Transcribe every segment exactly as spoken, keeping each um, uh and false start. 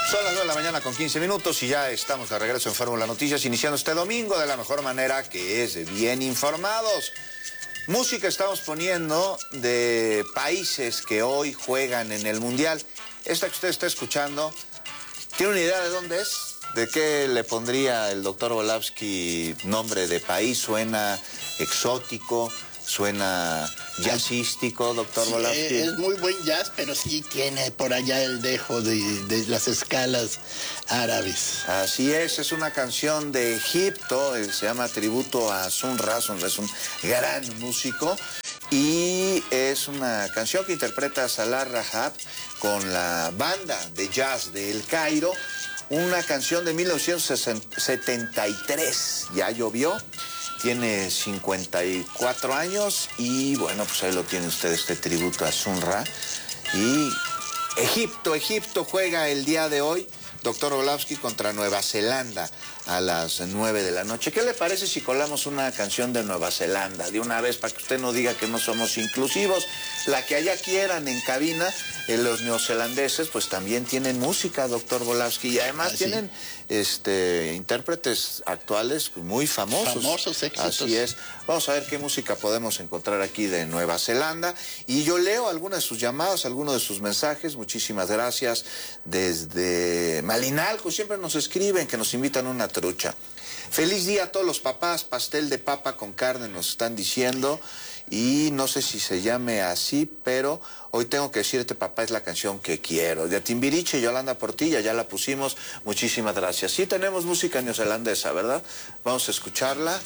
Son las nueve de la mañana con quince minutos y ya estamos de regreso en Fórmula Noticias, iniciando este domingo de la mejor manera, que es bien informados. Música estamos poniendo de países que hoy juegan en el Mundial. Esta que usted está escuchando, ¿tiene una idea de dónde es? ¿De qué le pondría el doctor Volavsky nombre de país? ¿Suena exótico? ¿Suena jazzístico, doctor Sí, Volavsky? es muy buen jazz, pero sí tiene por allá el dejo de, de las escalas árabes. Así es, es una canción de Egipto, se llama Tributo a Sun Ra. Sun Ra es un gran músico y es una canción que interpreta Salah Rahab con la banda de jazz de El Cairo, una canción de mil novecientos setenta y tres, ya llovió. Tiene cincuenta y cuatro años y bueno, pues ahí lo tiene usted, este tributo a Sun Ra. Y Egipto, Egipto juega el día de hoy, doctor Volavsky, contra Nueva Zelanda a las nueve de la noche. ¿Qué le parece si colamos una canción de Nueva Zelanda de una vez para que usted no diga que no somos inclusivos? La que allá quieran en cabina, eh, los neozelandeses pues también tienen música, doctor Volavsky, y además ¿Ah, tienen sí? este intérpretes actuales muy famosos. Famosos éxitos. Así es. Vamos a ver qué música podemos encontrar aquí de Nueva Zelanda. Y yo leo algunas de sus llamadas, algunos de sus mensajes. Muchísimas gracias. Desde Malinalco siempre nos escriben que nos invitan a una trucha. Feliz día a todos los papás, pastel de papa con carne nos están diciendo, y no sé si se llame así, pero hoy tengo que decirte, papá, es la canción que quiero. De Timbiriche y Yolanda Portilla, ya la pusimos, muchísimas gracias. Sí tenemos música neozelandesa, ¿verdad? Vamos a escucharla.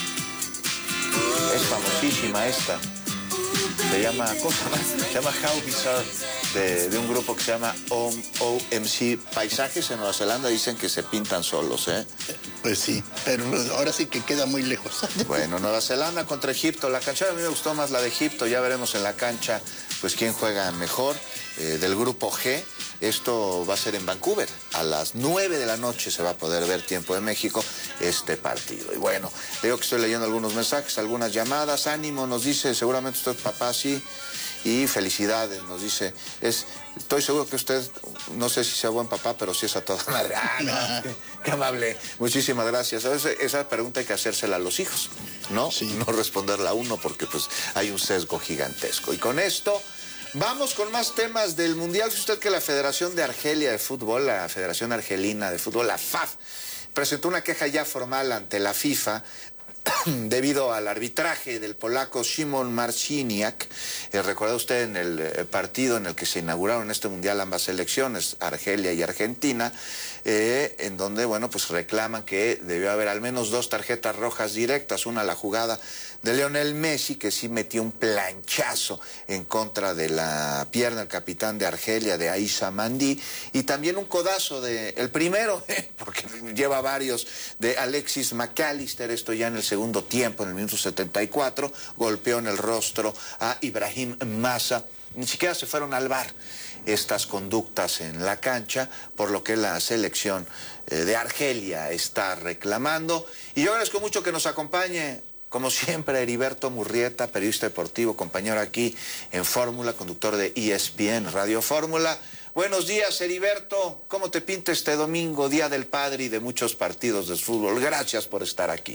Es famosísima esta. Se llama, ¿cómo se llama? Se llama How Bizarre, de, de un grupo que se llama O M C. Paisajes en Nueva Zelanda dicen que se pintan solos, ¿eh? Pues sí, pero ahora sí que queda muy lejos. Bueno, Nueva Zelanda contra Egipto. La canción a mí me gustó más la de Egipto. Ya veremos en la cancha pues quién juega mejor. Eh, del grupo G. Esto va a ser en Vancouver. A las nueve de la noche se va a poder ver, tiempo de México, este partido. Y bueno, digo que estoy leyendo algunos mensajes, algunas llamadas. Ánimo, nos dice, seguramente usted, papá, sí. Y felicidades, nos dice. Es, estoy seguro que usted, no sé si sea buen papá, pero sí es a toda madre. Ah, no, qué, qué amable. Muchísimas gracias. A veces esa pregunta hay que hacérsela a los hijos, ¿no? Sí. No responderla a uno porque pues hay un sesgo gigantesco. Y con esto vamos con más temas del Mundial. Dice usted que la Federación de Argelia de Fútbol, la Federación Argelina de Fútbol, la F A F, presentó una queja ya formal ante la FIFA debido al arbitraje del polaco Szymon Marciniak. Eh, recuerda usted en el eh, partido en el que se inauguraron este Mundial ambas selecciones, Argelia y Argentina, eh, en donde, bueno, pues reclaman que debió haber al menos dos tarjetas rojas directas, una a la jugada de Lionel Messi, que sí metió un planchazo en contra de la pierna del capitán de Argelia, de Aissa Mandi, y también un codazo de, el primero, eh, porque lleva varios, de Alexis McAllister, esto ya en el segundo tiempo, en el minuto setenta y cuatro, golpeó en el rostro a Ibrahim Massa. Ni siquiera se fueron al V A R estas conductas en la cancha, por lo que la selección eh, de Argelia está reclamando. Y yo agradezco mucho que nos acompañe, como siempre, Heriberto Murrieta, periodista deportivo, compañero aquí en Fórmula, conductor de E S P N Radio Fórmula. Buenos días, Heriberto. ¿Cómo te pinta este domingo, Día del Padre y de muchos partidos de fútbol? Gracias por estar aquí.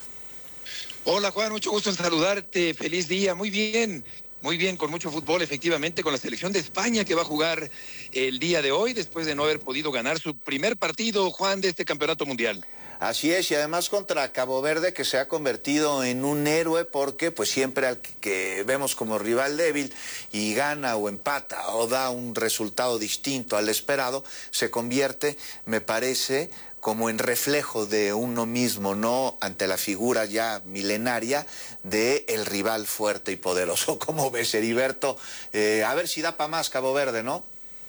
Hola, Juan, mucho gusto en saludarte. Feliz día. Muy bien, muy bien, con mucho fútbol, efectivamente, con la selección de España que va a jugar el día de hoy, después de no haber podido ganar su primer partido, Juan, de este campeonato mundial. Así es, y además contra Cabo Verde, que se ha convertido en un héroe, porque pues siempre al que, que vemos como rival débil y gana o empata o da un resultado distinto al esperado, se convierte, me parece, como en reflejo de uno mismo, ¿no? Ante la figura ya milenaria de el rival fuerte y poderoso. ¿Cómo ves, Heriberto? Eh, a ver si da para más Cabo Verde, ¿no?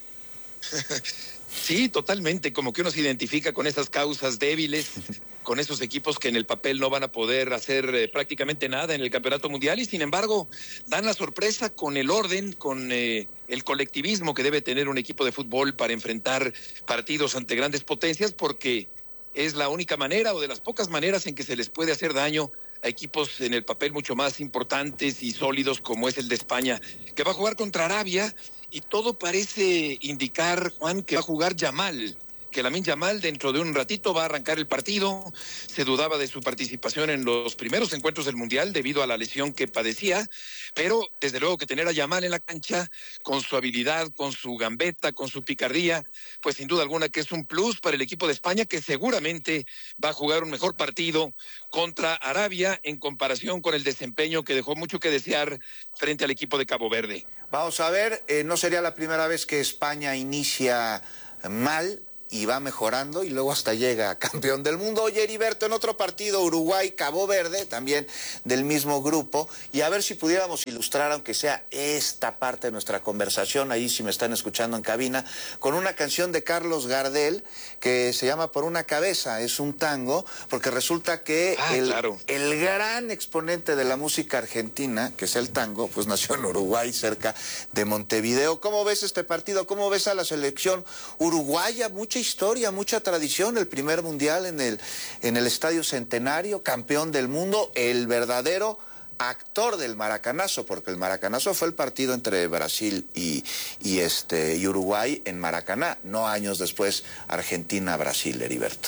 Sí, totalmente, como que uno se identifica con esas causas débiles, con esos equipos que en el papel no van a poder hacer eh, prácticamente nada en el campeonato mundial, y sin embargo dan la sorpresa con el orden, con eh, el colectivismo que debe tener un equipo de fútbol para enfrentar partidos ante grandes potencias, porque es la única manera o de las pocas maneras en que se les puede hacer daño a equipos en el papel mucho más importantes y sólidos como es el de España, que va a jugar contra Arabia. y todo parece indicar, Juan, que va a jugar Yamal, que Lamine Yamal dentro de un ratito va a arrancar el partido. Se dudaba de su participación en los primeros encuentros del Mundial debido a la lesión que padecía, pero desde luego que tener a Yamal en la cancha, con su habilidad, con su gambeta, con su picardía, pues sin duda alguna que es un plus para el equipo de España, que seguramente va a jugar un mejor partido contra Arabia en comparación con el desempeño que dejó mucho que desear frente al equipo de Cabo Verde. Vamos a ver, eh, no sería la primera vez que España inicia mal y va mejorando y luego hasta llega campeón del mundo. Oye, Heriberto, en otro partido, Uruguay, Cabo Verde, también del mismo grupo, y a ver si pudiéramos ilustrar, aunque sea esta parte de nuestra conversación, ahí si me están escuchando en cabina, con una canción de Carlos Gardel que se llama Por una cabeza, es un tango, porque resulta que ah, el, claro. el gran exponente de la música argentina, que es el tango, pues nació en Uruguay, cerca de Montevideo. ¿Cómo ves este partido? ¿Cómo ves a la selección uruguaya? Mucha historia, mucha tradición, el primer mundial en el, en el Estadio Centenario, campeón del mundo, el verdadero actor del maracanazo, porque el maracanazo fue el partido entre Brasil y, y, este, y Uruguay en Maracaná, no años después Argentina-Brasil, Heriberto.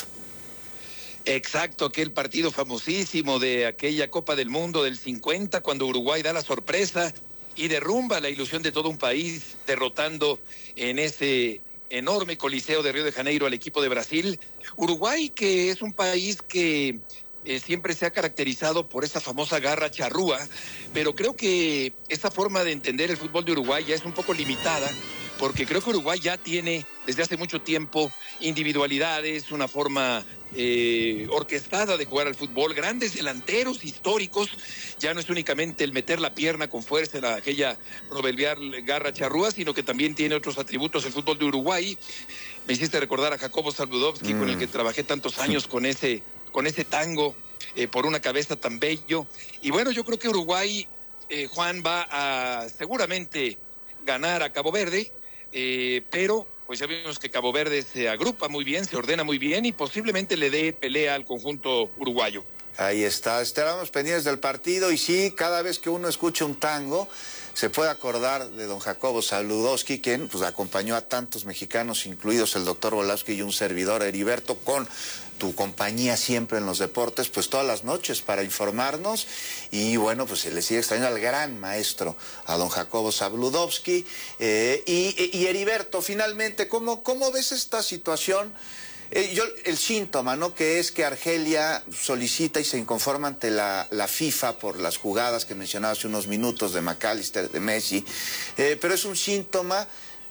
Exacto, aquel partido famosísimo de aquella Copa del Mundo del cincuenta, cuando Uruguay da la sorpresa y derrumba la ilusión de todo un país, derrotando en ese enorme coliseo de Río de Janeiro al equipo de Brasil. Uruguay, que es un país que eh, siempre se ha caracterizado por esa famosa garra charrúa, pero creo que esa forma de entender el fútbol de Uruguay ya es un poco limitada, porque creo que Uruguay ya tiene desde hace mucho tiempo individualidades, una forma eh, orquestada de jugar al fútbol, grandes delanteros históricos. Ya no es únicamente el meter la pierna con fuerza en aquella proverbial garra charrúa, sino que también tiene otros atributos el fútbol de Uruguay. Me hiciste recordar a Jacobo Saludowski, mm. con el que trabajé tantos años con ese, con ese tango, eh, por una cabeza tan bello. Y bueno, yo creo que Uruguay, eh, Juan, va a seguramente ganar a Cabo Verde, eh, pero pues ya vimos que Cabo Verde se agrupa muy bien, se ordena muy bien y posiblemente le dé pelea al conjunto uruguayo. Ahí está, estaremos pendientes del partido y sí, cada vez que uno escucha un tango se puede acordar de don Jacobo Saludowski, quien pues acompañó a tantos mexicanos, incluidos el doctor Volowski y un servidor, Heriberto, con tu compañía siempre en los deportes, pues todas las noches para informarnos. Y bueno, pues se le sigue extrañando al gran maestro, a don Jacobo Saludowski. Eh, y, y Heriberto, finalmente, ¿cómo, cómo ves esta situación? Eh, yo, el síntoma, ¿no? Que es que Argelia solicita y se inconforma ante la, la FIFA por las jugadas que mencionaba hace unos minutos de McAllister, de Messi, eh, pero es un síntoma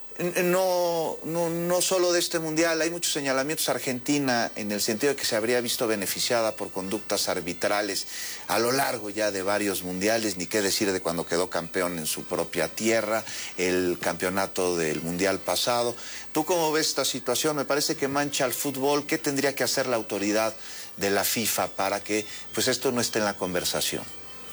no, no, no solo de este mundial. Hay muchos señalamientos a Argentina en el sentido de que se habría visto beneficiada por conductas arbitrales a lo largo ya de varios mundiales, ni qué decir de cuando quedó campeón en su propia tierra, el campeonato del mundial pasado. ¿Tú cómo ves esta situación? Me parece que mancha al fútbol. ¿Qué tendría que hacer la autoridad de la FIFA para que pues esto no esté en la conversación?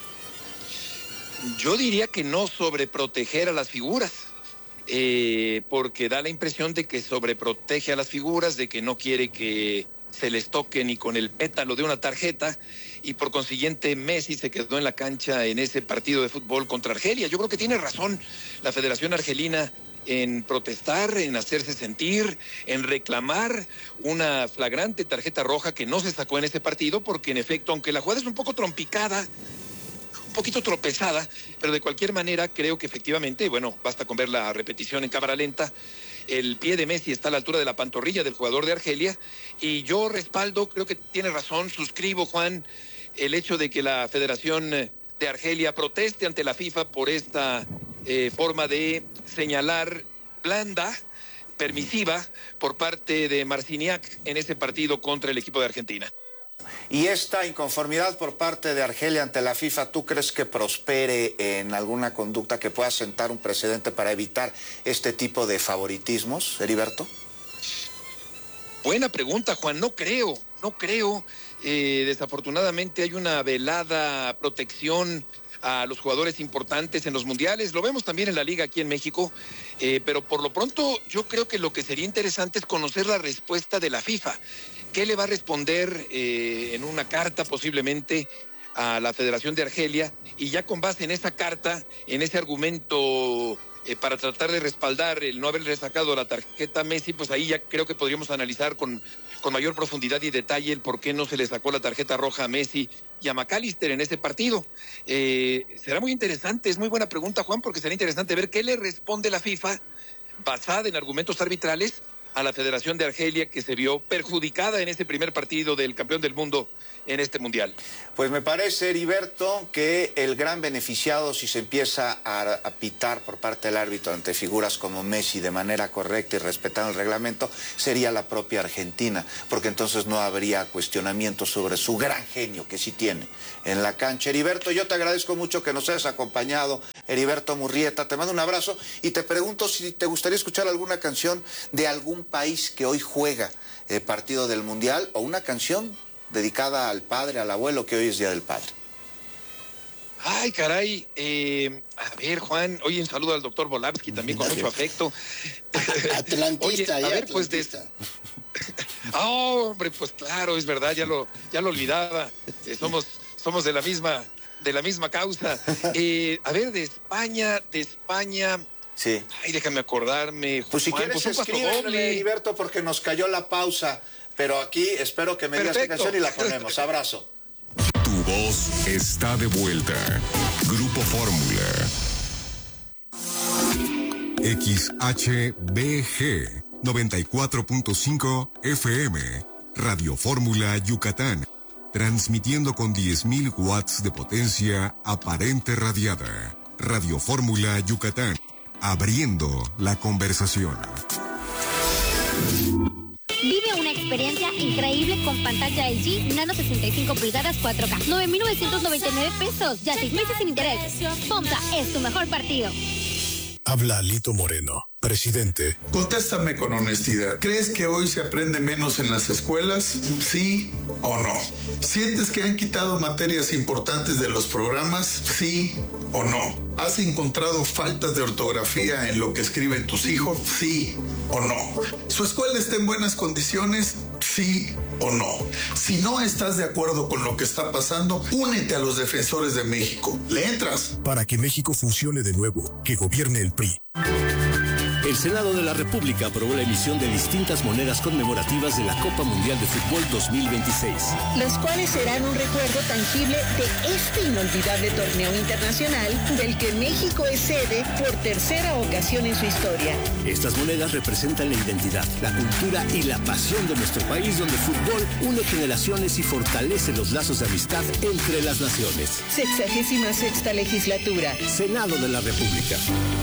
Yo diría que no sobreproteger a las figuras. Eh, porque da la impresión de que sobreprotege a las figuras, de que no quiere que se les toque ni con el pétalo de una tarjeta, y por consiguiente Messi se quedó en la cancha en ese partido de fútbol contra Argelia. Yo creo que tiene razón la Federación Argelina en protestar, en hacerse sentir, en reclamar una flagrante tarjeta roja que no se sacó en ese partido, porque en efecto, aunque la jugada es un poco trompicada, un poquito tropezada, pero de cualquier manera creo que efectivamente, bueno, basta con ver la repetición en cámara lenta, el pie de Messi está a la altura de la pantorrilla del jugador de Argelia, y yo respaldo, creo que tiene razón, suscribo, Juan, el hecho de que la Federación de Argelia proteste ante la FIFA por esta eh, forma de señalar blanda, permisiva, por parte de Marciniak en ese partido contra el equipo de Argentina. ¿Y esta inconformidad por parte de Argelia ante la FIFA, tú crees que prospere en alguna conducta que pueda sentar un precedente para evitar este tipo de favoritismos, Heriberto? Buena pregunta, Juan. No creo, no creo. Eh, desafortunadamente hay una velada protección a los jugadores importantes en los mundiales. Lo vemos también en la liga aquí en México, eh, pero por lo pronto yo creo que lo que sería interesante es conocer la respuesta de la FIFA. ¿Qué le va a responder eh, en una carta posiblemente a la Federación de Argelia? Y ya con base en esa carta, en ese argumento eh, para tratar de respaldar el no haberle sacado la tarjeta a Messi, pues ahí ya creo que podríamos analizar con, con mayor profundidad y detalle el por qué no se le sacó la tarjeta roja a Messi y a McAllister en ese partido. Eh, será muy interesante, es muy buena pregunta, Juan, porque será interesante ver qué le responde la FIFA basada en argumentos arbitrales a la Federación de Argelia, que se vio perjudicada en ese primer partido del campeón del mundo en este mundial. Pues me parece, Heriberto, que el gran beneficiado si se empieza a, a pitar por parte del árbitro ante figuras como Messi de manera correcta y respetando el reglamento sería la propia Argentina, porque entonces no habría cuestionamiento sobre su gran genio que sí tiene en la cancha. Heriberto, yo te agradezco mucho que nos hayas acompañado. Heriberto Murrieta, te mando un abrazo y te pregunto si te gustaría escuchar alguna canción de algún país que hoy juega el partido del Mundial o una canción dedicada al padre, al abuelo, que hoy es Día del Padre. Ay, caray. Eh, a ver, Juan, oye, un saludo al doctor Volavsky también con mucho afecto. Atlantista, oye, a ya, ver, pues de... Oh, hombre, pues claro, es verdad, ya lo, ya lo olvidaba. Eh, somos, somos de la misma, de la misma causa. Eh, a ver, de España, de España. Sí. Ay, déjame acordarme. Pues si Juan, quieres pues un escríbeme, Heriberto, porque nos cayó la pausa. Pero aquí espero que me digas tu canción y la ponemos. Abrazo. Tu voz está de vuelta. Grupo Fórmula. X H B G noventa y cuatro punto cinco F M. Radio Fórmula Yucatán. Transmitiendo con diez mil watts de potencia aparente radiada. Radio Fórmula Yucatán. Abriendo la conversación. Vive una experiencia increíble con pantalla L G Nano sesenta y cinco pulgadas cuatro K. nueve mil novecientos noventa y nueve pesos. Ya seis meses sin interés. FOMSA es tu mejor partido. Habla Lito Moreno, presidente. Contéstame con honestidad. ¿Crees que hoy se aprende menos en las escuelas? ¿Sí o no? ¿Sientes que han quitado materias importantes de los programas? ¿Sí o no? ¿Has encontrado faltas de ortografía en lo que escriben tus hijos? ¿Sí o no? ¿Su escuela está en buenas condiciones? ¿Sí o no? Si no estás de acuerdo con lo que está pasando, únete a los defensores de México. ¿Le entras? Para que México funcione de nuevo, que gobierne el P R I. El Senado de la República aprobó la emisión de distintas monedas conmemorativas de la Copa Mundial de Fútbol dos mil veintiséis. Las cuales serán un recuerdo tangible de este inolvidable torneo internacional del que México es sede por tercera ocasión en su historia. Estas monedas representan la identidad, la cultura y la pasión de nuestro país, donde el fútbol une generaciones y fortalece los lazos de amistad entre las naciones. Sexagésima sexta legislatura. Senado de la República.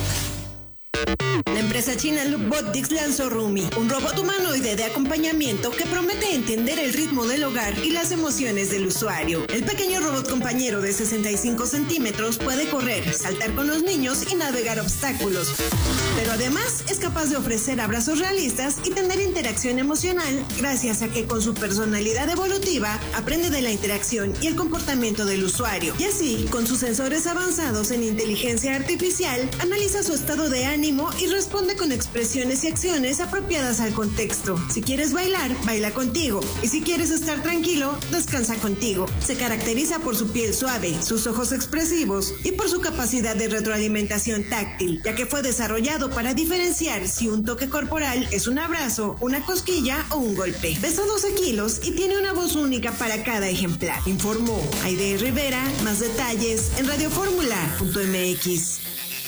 La empresa china Lookbotics lanzó Rumi, un robot humanoide de acompañamiento que promete entender el ritmo del hogar y las emociones del usuario. El pequeño robot compañero de sesenta y cinco centímetros puede correr, saltar con los niños y navegar obstáculos. Pero además es capaz de ofrecer abrazos realistas y tener interacción emocional gracias a que con su personalidad evolutiva aprende de la interacción y el comportamiento del usuario. Y así, con sus sensores avanzados en inteligencia artificial, analiza su estado de ánimo y responde con expresiones y acciones apropiadas al contexto. Si quieres bailar, baila contigo. Y si quieres estar tranquilo, descansa contigo. Se caracteriza por su piel suave, sus ojos expresivos y por su capacidad de retroalimentación táctil, ya que fue desarrollado para diferenciar si un toque corporal es un abrazo, una cosquilla o un golpe. Pesa doce kilos y tiene una voz única para cada ejemplar. Informó Aide Rivera. Más detalles en radio fórmula punto m x.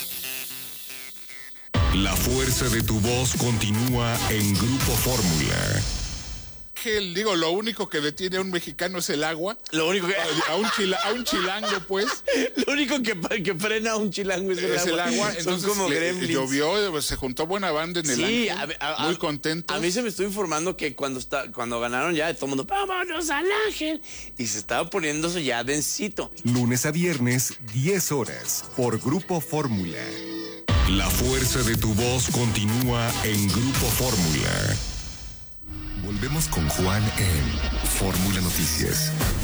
La fuerza de tu voz continúa en Grupo Fórmula. Digo, lo único que detiene a un mexicano es el agua. Lo único que... A, a, un, chila, a un chilango, pues. Lo único que, que frena a un chilango es el es agua. El agua. Entonces, Son como le, gremlins. Llovió, se juntó buena banda en el sí, Ángel. A, a, muy contento. A mí se me estoy informando que cuando está, cuando ganaron ya, todo el mundo, vámonos al Ángel. Y se estaba poniéndose ya densito. Lunes a viernes, diez horas, por Grupo Fórmula. La fuerza de tu voz continúa en Grupo Fórmula. Volvemos con Juan en Fórmula Noticias.